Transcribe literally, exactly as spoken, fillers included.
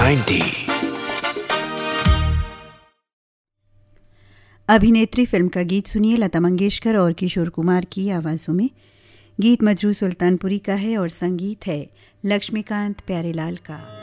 Ninety. अभिनेत्री film का गीत सुनिए लता मंगेशकर और किशोर कुमार की आवाज़ों में। गीत मजरू सुल्तानपुरी का है और संगीत है लक्ष्मीकांत प्यारेलाल का।